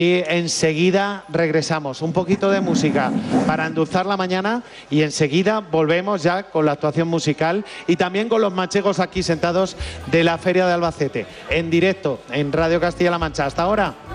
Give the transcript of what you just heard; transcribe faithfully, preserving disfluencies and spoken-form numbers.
Y enseguida regresamos, un poquito de música para endulzar la mañana y enseguida volvemos ya con la actuación musical y también con los manchegos aquí sentados de la Feria de Albacete, en directo en Radio Castilla-La Mancha. Hasta ahora.